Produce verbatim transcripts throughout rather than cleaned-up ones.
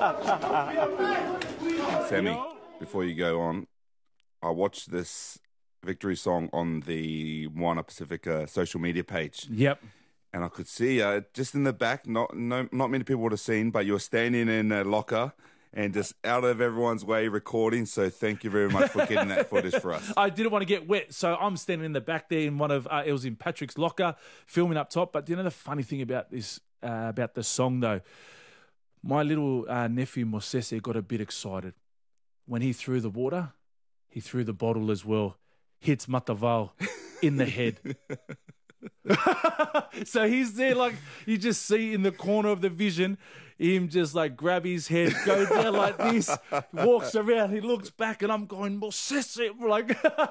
Sammy, before you go on, I watched this victory song on the Moana Pacifica social media page. Yep. And I could see uh, just in the back, not no, not many people would have seen, but you were standing in a locker and just out of everyone's way recording. So thank you very much for getting that footage for us. I didn't want to get wet, so I'm standing in the back there in one of, uh, it was in Patrick's locker, filming up top. But you know the funny thing about this, uh, about the song though, my little uh, nephew Mosese got a bit excited. When he threw the water, he threw the bottle as well. Hits Matavao in the head. So he's there, like, you just see in the corner of the vision, him just like grab his head, go down like this, walks around, he looks back, and I'm going, Mosese, like,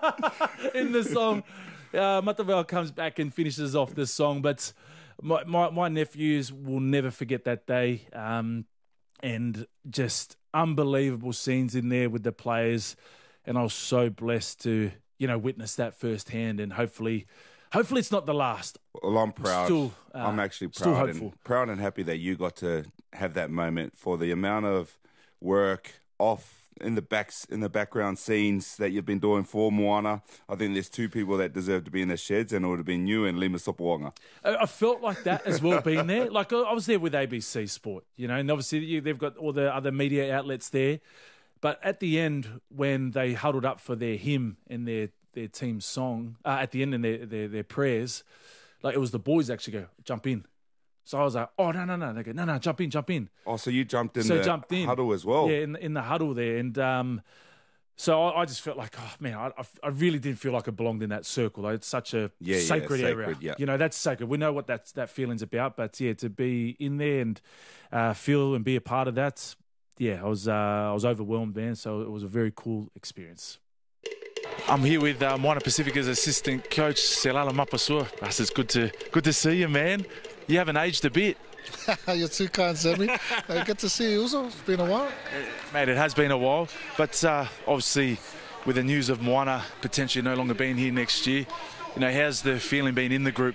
in the song. Uh, Matavao comes back and finishes off the song, but my, my, my nephews will never forget that day. Um, and just unbelievable scenes in there with the players. And I was so blessed to, you know, witness that firsthand, and hopefully, hopefully it's not the last. Well, I'm proud. Still, uh, I'm actually still proud hopeful. and proud and happy that you got to have that moment, for the amount of work off in the backs in the background scenes that you've been doing for Moana. I think there's two people that deserve to be in the sheds, and it would have been you and Lima Sopoaga. I I felt like that as well, being there. Like, I was there with A B C Sport, you know, and obviously you- they've got all the other media outlets there. But at the end, when they huddled up for their hymn and their, their team song, uh, at the end in their, their, their prayers, like, it was the boys actually go, jump in. So I was like, oh, no, no, no. They go, no, no, jump in, jump in. Oh, so you jumped in so the jumped in. huddle as well? Yeah, in, in the huddle there. And um, so I, I just felt like, oh, man, I, I really didn't feel like I belonged in that circle. It's such a Yeah, yeah, sacred, sacred, area. yeah. You know, that's sacred. We know what that's, that feeling's about. But, yeah, to be in there and uh, feel and be a part of that, yeah, I was uh, I was overwhelmed, man. So it was a very cool experience. I'm here with uh, Moana Pacifica's assistant coach, Selala Mapasua. Russ, it's good to good to see you, man. You haven't aged a bit. You're too kind, Sammy. uh, good to see you, Uzo. It's been a while. Mate, it has been a while. But uh, obviously, with the news of Moana potentially no longer being here next year, you know, how's the feeling been in the group?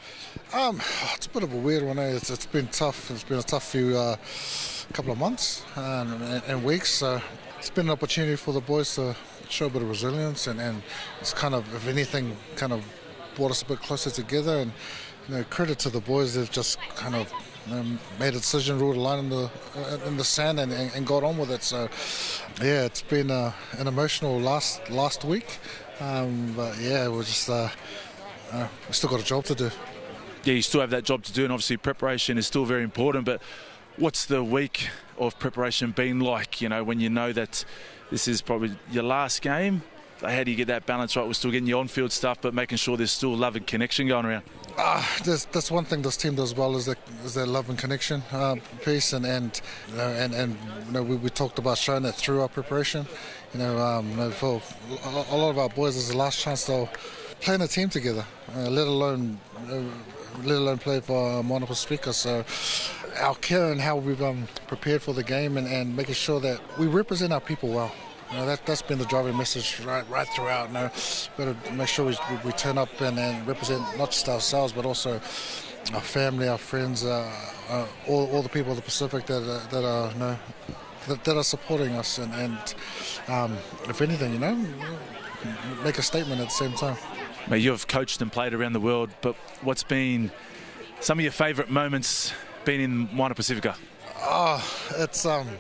Um, it's a bit of a weird one. Eh? It's, it's been tough. It's been a tough few uh, couple of months and, and, and weeks. So it's been an opportunity for the boys to show a bit of resilience, and, and it's kind of, if anything, kind of brought us a bit closer together. And you know, credit to the boys, they've just kind of you know, made a decision, ruled a line in the uh, in the sand, and, and, and got on with it. So yeah, it's been uh, an emotional last last week, um, but yeah, we're just uh, uh, we still got a job to do. Yeah, you still have that job to do, and obviously preparation is still very important. But what's the week of preparation been like, you know, when you know that this is probably your last game? How do you get that balance right? We're still getting your on-field stuff, but making sure there's still love and connection going around. Uh, that's, that's one thing this team does well, is that is their love and connection uh, piece, and and you know, and, and you know, we, we talked about showing that through our preparation. You know, um, you know, for a lot of our boys, this is the last chance they'll play in a team together, uh, let alone uh, let alone play for uh, Moana Pacifica. So our care and how we've um, prepared for the game, and, and making sure that we represent our people well. You know, that, that's been the driving message right right throughout. You know, got to make sure we, we turn up and, and represent not just ourselves, but also our family, our friends, uh, uh, all, all the people of the Pacific that uh, that are you know, that, that are supporting us, and, and um, if anything, you know, make a statement at the same time. Mate, you've coached and played around the world, but what's been some of your favourite moments being in Moana Pacifica? Oh, it's um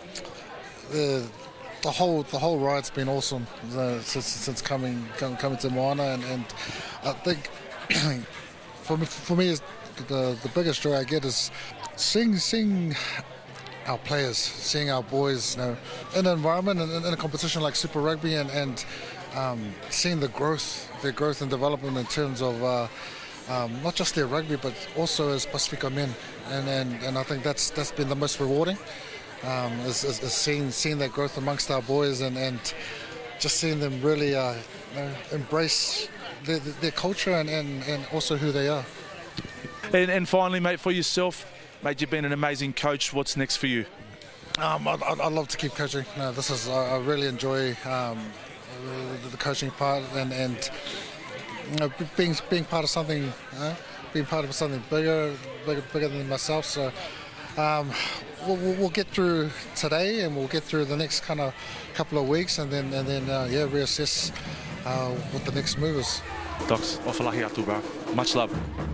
the. The whole the whole ride's been awesome uh, since, since coming come, coming to Moana, and, and I think for me, for me is the the biggest joy I get is seeing seeing our players, seeing our boys, you know, in an environment and in a competition like Super Rugby, and and um, seeing the growth, their growth and development in terms of uh, um, not just their rugby, but also as Pacifica men, and and, and I think that's that's been the most rewarding. Um, is, is, is seeing seeing that growth amongst our boys, and, and just seeing them really uh, you know, embrace their, their culture and, and, and also who they are. And, and finally, mate, for yourself, mate, you've been an amazing coach. What's next for you? Um, I'd, I'd love to keep coaching. No, this is I, I really enjoy um, the, the coaching part, and, and you know, being being part of something, uh, being part of something bigger, bigger, bigger than myself. So. Um, we'll, we'll, we'll get through today, and we'll get through the next kind of couple of weeks, and then and then uh, yeah, reassess uh, what the next move is. Docs, ofalahi atu, bro. Much love.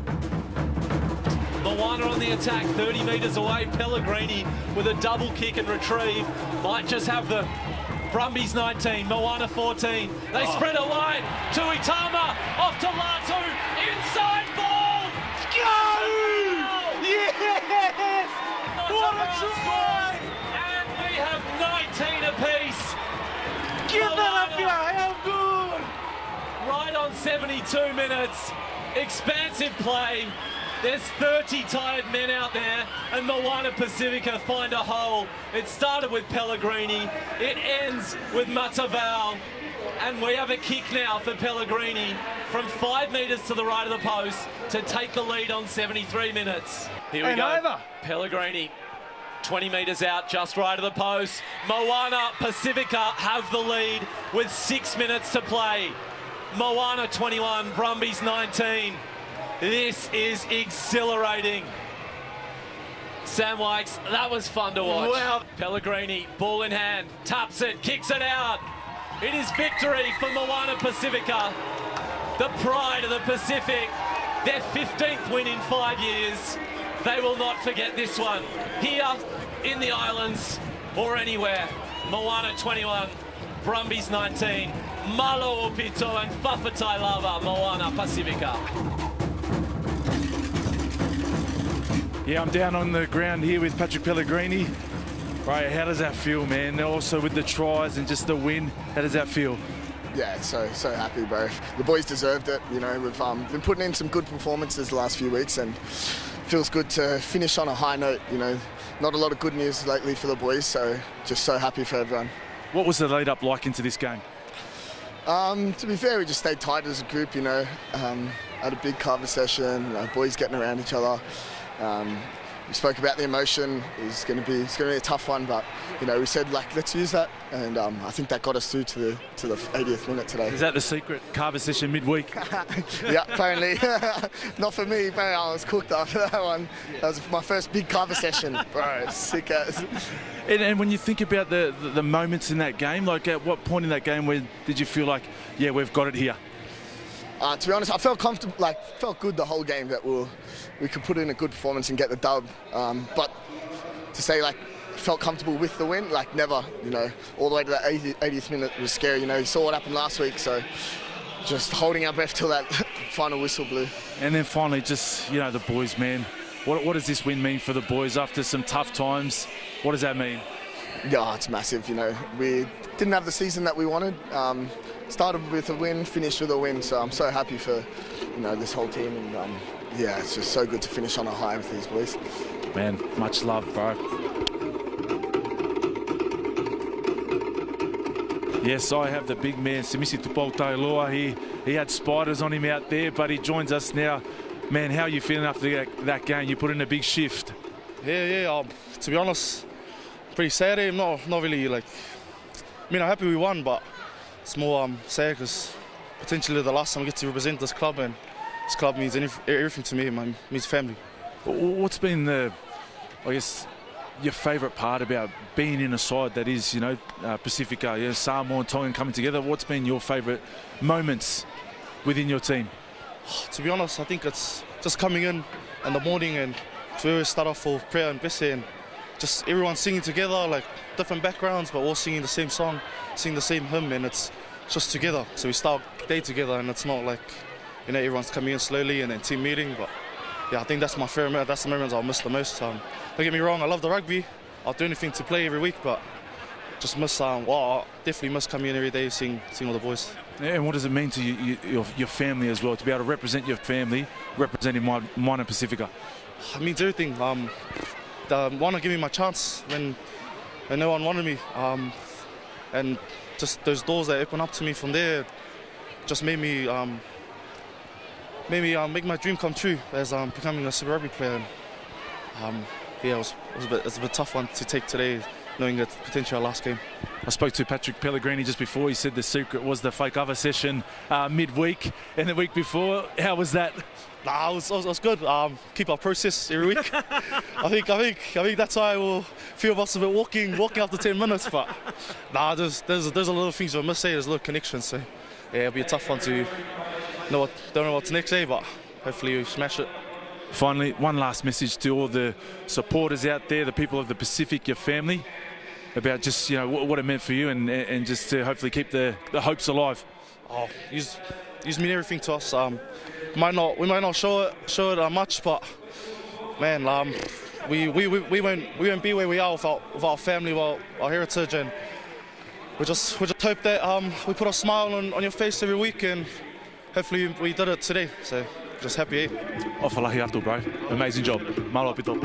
Moana on the attack, thirty metres away. Pellegrini with a double kick and retrieve. Might just have the Brumbies nineteen, Moana fourteen. They oh. spread a line to Itama, off to Latu, inside ball. Go! Yes! What a try! And we have nineteen apiece. Give that up here, how good! Right on seventy-two minutes. Expansive play. There's thirty tired men out there, and Moana Pacifica find a hole. It started with Pellegrini, it ends with Matavao, and we have a kick now for Pellegrini from five metres to the right of the post to take the lead on seventy-three minutes. Here we and go. Over. Pellegrini, twenty metres out, just right of the post. Moana Pacifica have the lead with six minutes to play. Moana twenty-one, Brumbies nineteen. This is exhilarating. Sam Wykes, that was fun to watch. Wow. Pellegrini, ball in hand, taps it, kicks it out. It is victory for Moana Pacifica, the pride of the Pacific. Their fifteenth win in five years. They will not forget this one. Here in the islands or anywhere. Moana twenty-one, Brumbies nineteen. Malo Opito and Fafatai Lava, Moana Pacifica. Yeah, I'm down on the ground here with Patrick Pellegrini. Right, how does that feel, man? Also with the tries and just the win, how does that feel? Yeah, so so happy, bro. The boys deserved it. You know, we've um, been putting in some good performances the last few weeks, and feels good to finish on a high note. You know, not a lot of good news lately for the boys, so just so happy for everyone. What was the lead up like into this game? Um, to be fair, we just stayed tight as a group. You know, um, had a big carver session. You know, boys getting around each other. Um, we spoke about the emotion. It's going to be it's going to be a tough one, but you know we said like let's use that, and um, I think that got us through to the to the eightieth minute today. Is that the secret carver session midweek? Yeah, apparently. Not for me, but I was cooked after that one. That was my first big carver session, bro. Sick as. And, and when you think about the, the the moments in that game, like at what point in that game where did you feel like, yeah, we've got it here? Uh, to be honest, I felt comfortable, like felt good the whole game that we we'll, we could put in a good performance and get the dub. Um, but to say like felt comfortable with the win, like never, you know, all the way to that eightieth minute was scary. You know, you saw what happened last week, so just holding our breath till that final whistle blew. And then finally, just you know, the boys, man. What what does this win mean for the boys after some tough times? What does that mean? Yeah, it's massive. You know, we didn't have the season that we wanted. Um, started with a win, finished with a win. So I'm so happy for, you know, this whole team. And um, yeah, it's just so good to finish on a high with these boys. Man, much love, bro. Yes, I have the big man, Simisi Tupou-Tailoa. He, he had spiders on him out there, but he joins us now. Man, how are you feeling after that, that game? You put in a big shift. Yeah, yeah. Um, to be honest, pretty sad. I'm not, not really like. I mean, I'm happy we won, but it's more um, sad because potentially the last time I get to represent this club, and this club means any, everything to me. It means family. What's been the, I guess, your favourite part about being in a side that is, you know, uh, Pacifica, you know, Samoa and Tongan coming together? What's been your favourite moments within your team? To be honest, I think it's just coming in in the morning and to always start off for prayer and Bese, and just everyone singing together, like different backgrounds, but all singing the same song, singing the same hymn, and it's just together. So we start day together, and it's not like, you know, everyone's coming in slowly and then team meeting. But yeah, I think that's my favourite. That's the moments I'll miss the most. Um, don't get me wrong, I love the rugby. I'll do anything to play every week, but just miss. Um, well, I definitely miss coming in every day, seeing, seeing all the boys. Yeah, and what does it mean to you, you, your, your family as well, to be able to represent your family, representing Moana Pacifica? It means everything. Um, the Moana gave me my chance when, when no one wanted me, um, and just those doors that opened up to me from there just made me um, made me um, make my dream come true as um, becoming a Super Rugby player. And, um, yeah, it was, it was a bit, it's a bit tough one to take today, knowing it's potentially our last game. I spoke to Patrick Pellegrini just before. He said the secret was the fake other session uh, midweek and the week before. How was that? Nah, it was, it was, it was good. Um, keep our process every week. I think, I think, I think that's why we'll few of us have been walking, walking after ten minutes. But nah, there's, there's, there's a lot of things we must say. There's a lot of connections. So yeah, it'll be a tough one to know what, don't know what's next, eh? But hopefully we smash it. Finally, one last message to all the supporters out there, the people of the Pacific, your family, about just, you know, what it meant for you, and and just to hopefully keep the, the hopes alive. Oh, he's he's mean everything to us. Um, might not we might not show it show it uh, much, but man, um, we we, we, we won't we won't be where we are without with our family, without our heritage, and we just we just hope that um we put a smile on, on your face every week, and hopefully we did it today. So just happy. Eh? Ofalahi atu, bro. Amazing job. Malo pito.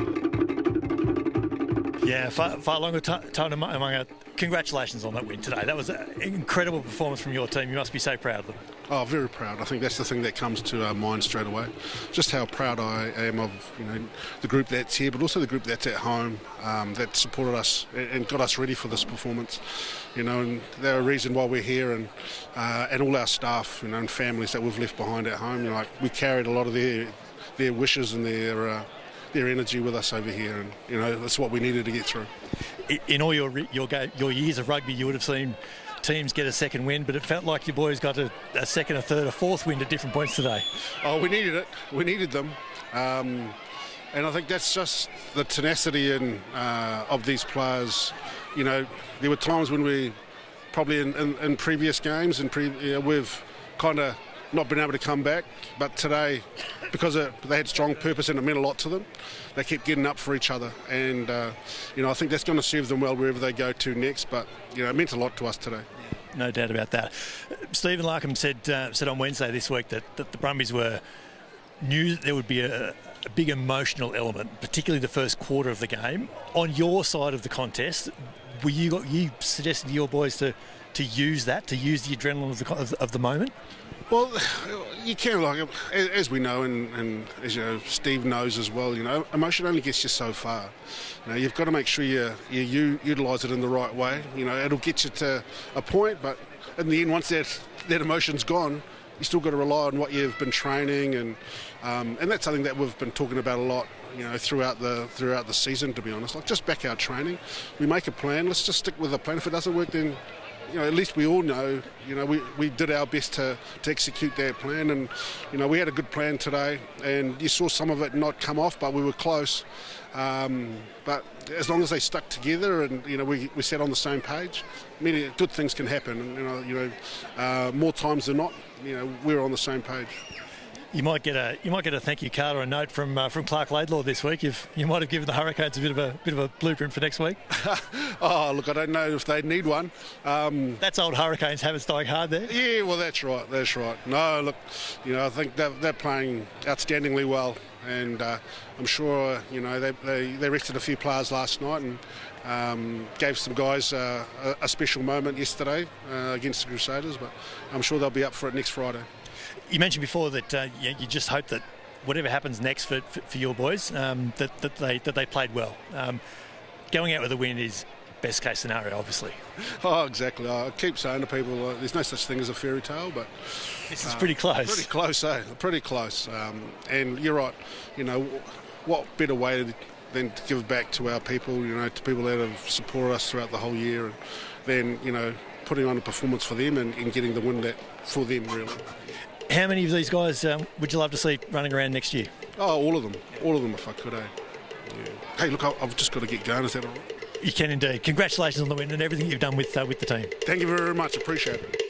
Yeah, far, far longer time among congratulations on that win today. That was an incredible performance from your team. You must be so proud of them. Oh, very proud. I think that's the thing that comes to our mind straight away. Just how proud I am of, you know, the group that's here, but also the group that's at home, um, that supported us and got us ready for this performance. You know, and they're a reason why we're here, and uh, and all our staff, you know, and families that we've left behind at home. You know, like we carried a lot of their their wishes and their uh, their energy with us over here, and you know that's what we needed to get through. In all your your your years of rugby, you would have seen teams get a second win, but it felt like you boys got a, a second, a third, a fourth win at different points today. Oh, we needed it. We needed them. Um, and I think that's just the tenacity in, uh, of these players. You know, there were times when we, probably in, in, in previous games, and pre, you know, we've kind of not been able to come back. But today, because it, they had strong purpose and it meant a lot to them, they kept getting up for each other. And, uh, you know, I think that's going to serve them well wherever they go to next. But, you know, it meant a lot to us today. No doubt about that. Stephen Larkham said uh, said on Wednesday this week that, that the Brumbies were knew there would be a, a big emotional element, particularly the first quarter of the game. On your side of the contest, were you you suggested to your boys to, to use that, to use the adrenaline of the, of, of the moment? Well, you can, like, as we know, and, and as you know, Steve knows as well, you know, emotion only gets you so far. You know, you've got to make sure you, you, you utilise it in the right way. You know, it'll get you to a point, but in the end, once that, that emotion's gone, you still got to rely on what you've been training, and um, and that's something that we've been talking about a lot, you know, throughout the throughout the season, to be honest. Like, just back our training. We make a plan, let's just stick with the plan. If it doesn't work, then, you know, at least we all know, you know, we, we did our best to, to execute that plan, and, you know, we had a good plan today, and you saw some of it not come off, but we were close. Um, but as long as they stuck together and, you know, we, we sat on the same page, many good things can happen. And, you know, you know, uh, more times than not, you know, we're on the same page. You might get a you might get a thank you card or a note from uh, from Clark Laidlaw this week. If you might have given the Hurricanes a bit of a bit of a blueprint for next week. Oh, look, I don't know if they need one. Um, that's old Hurricanes habits dying hard there. Yeah, well, that's right. That's right. No, look, you know, I think they're, they're playing outstandingly well, and uh, I'm sure, you know, they, they they rested a few players last night and um, gave some guys uh, a, a special moment yesterday uh, against the Crusaders. But I'm sure they'll be up for it next Friday. You mentioned before that uh, you, you just hope that whatever happens next for, for, for your boys, um, that, that they that they played well. Um, going out with a win is best case scenario, obviously. Oh, exactly. I keep saying to people, uh, there's no such thing as a fairy tale, but this is uh, pretty close. Pretty close, eh? Pretty close. Um, and you're right. You know, what better way than to give back to our people? You know, to people that have supported us throughout the whole year, and then, you know, putting on a performance for them and, and getting the win that for them, really. How many of these guys um, would you love to see running around next year? Oh, all of them. All of them, if I could, eh? Yeah. Hey, look, I've just got to get going. Is that all right? You can indeed. Congratulations on the win and everything you've done with uh, with the team. Thank you very much. Appreciate it.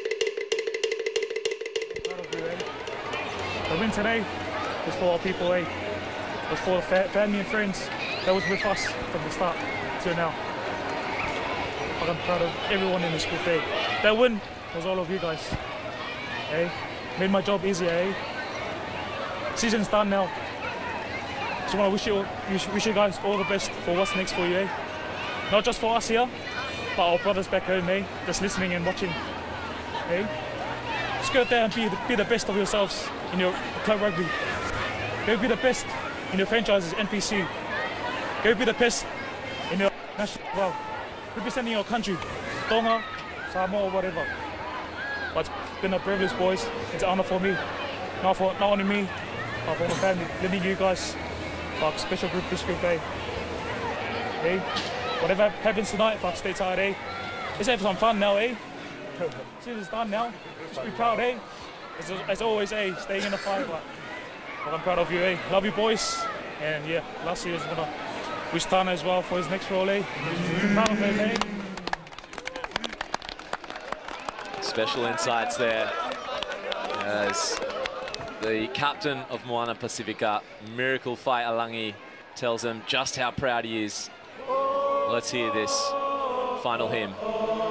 The win today was for our people, eh? It was for the family and friends that was with us from the start to now. I'm proud of everyone in this group, eh? That win was all of you guys, eh? Made my job easier, eh? Season's done now. Just want to wish you, wish you guys all the best for what's next for you, eh? Not just for us here, but our brothers back home, eh? Just listening and watching, eh? Just go out there and be the, be the best of yourselves in your club rugby. Go be the best in your franchises, N P C. Go be the best in your national as well. representing your country, Tonga, Samoa, whatever. But it's been a privilege, boys. It's an honor for me. Not for not only me, but for my family, leading you guys. Like special group this group, eh? Hey, whatever happens tonight, fuck, stay tired, eh? Let's have some fun now, eh? Since it's done now, just be proud, eh? As, as always, eh? Staying in the fight, but, but I'm proud of you, eh? Love you, boys. And yeah, last year is gonna wish Tana as well for his next role, eh? Proud of him, eh? Special insights there as the captain of Moana Pacifica, Miracle Fai'alangi, tells them just how proud he is. Let's hear this final hymn.